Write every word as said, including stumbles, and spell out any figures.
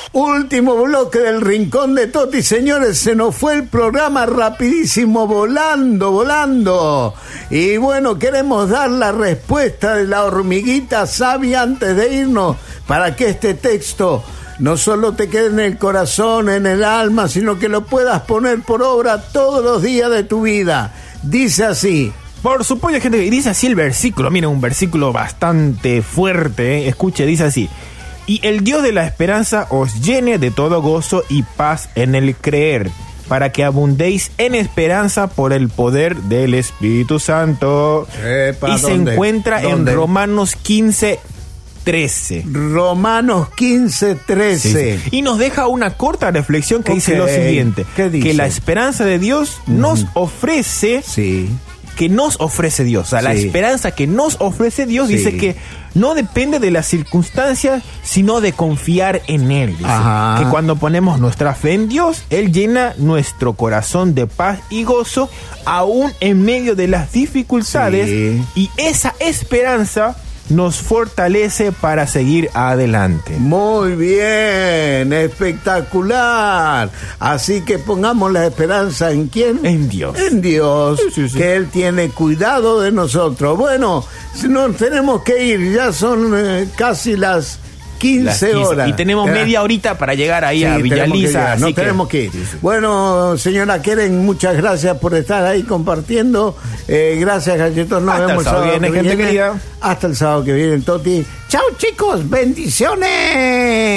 Último bloque del Rincón de Toti, señores, se nos fue el programa rapidísimo, volando, volando. Y bueno, queremos dar la respuesta de la hormiguita sabia antes de irnos, para que este texto no solo te quede en el corazón, en el alma, sino que lo puedas poner por obra todos los días de tu vida. Dice así. Por supuesto, gente, y dice así el versículo. Miren, un versículo bastante fuerte, ¿eh? Escuche, dice así: y el Dios de la esperanza os llene de todo gozo y paz en el creer, para que abundéis en esperanza por el poder del Espíritu Santo. Epa, y se ¿dónde? encuentra ¿Dónde? en Romanos quince trece. Romanos quince trece. Sí, sí. Y nos deja una corta reflexión que Ok. dice lo siguiente: ¿Qué dice? que la esperanza de Dios nos ofrece, Sí. que nos ofrece Dios. O sea, la Sí. esperanza que nos ofrece Dios, Sí. dice que no depende de las circunstancias, sino de confiar en Él. Dice. Ajá. Que cuando ponemos nuestra fe en Dios, Él llena nuestro corazón de paz y gozo, aún en medio de las dificultades. Sí. Y esa esperanza nos fortalece para seguir adelante. Muy bien, espectacular. Así que pongamos la esperanza en quién? En Dios. En Dios, Sí, sí, sí. que Él tiene cuidado de nosotros. Bueno, si nos tenemos que ir, ya son eh, casi las quince, Las quince. horas. Y tenemos Ya. media horita para llegar ahí Sí, a Villa tenemos que Lisa. llegar, así nos que- tenemos que ir. Sí, sí. Bueno, señora Keren, muchas gracias por estar ahí compartiendo. Eh, gracias, Galletón. Nos Hasta el vemos sábado que viene, gente querida. Hasta el sábado que viene, Toti. Chao, chicos. Bendiciones.